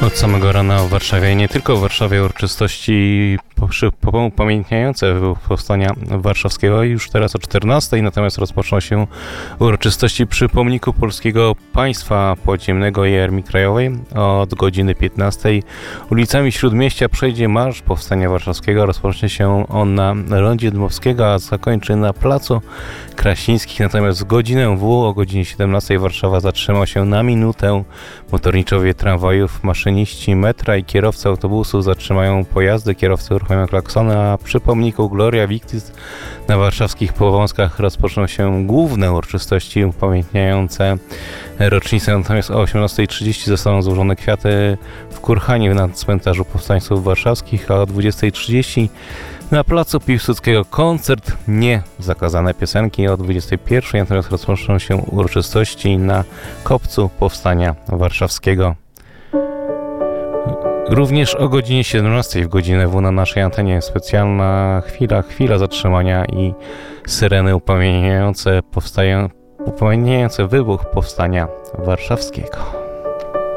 Od samego rana w Warszawie, i nie tylko w Warszawie, uroczystości upamiętniające powstania warszawskiego już teraz o 14:00, natomiast rozpoczną się uroczystości przy pomniku Polskiego Państwa Podziemnego i Armii Krajowej od godziny 15:00. Ulicami Śródmieścia przejdzie Marsz Powstania Warszawskiego. Rozpocznie się on na Rondzie Dmowskiego, a zakończy na Placu Krasińskich. Natomiast w godzinę o godzinie 17:00 Warszawa zatrzyma się na minutę. Motorniczowie tramwajów, maszyniści metra i kierowcy autobusu zatrzymają pojazdy, kierowcy uruchomią klaksony, a przy pomniku Gloria Victis na warszawskich Powązkach rozpoczną się główne uroczystości upamiętniające rocznicę. Natomiast o 18:30 zostaną złożone kwiaty w Kurhanie na cmentarzu powstańców warszawskich, a o 20:30 na placu Piłsudskiego koncert Niezakazane Piosenki. O 21:00 natomiast rozpoczną się uroczystości na Kopcu Powstania Warszawskiego. Również o godzinie 17:00 w godzinę W na naszej antenie specjalna chwila zatrzymania i syreny upamiętniające wybuch Powstania Warszawskiego.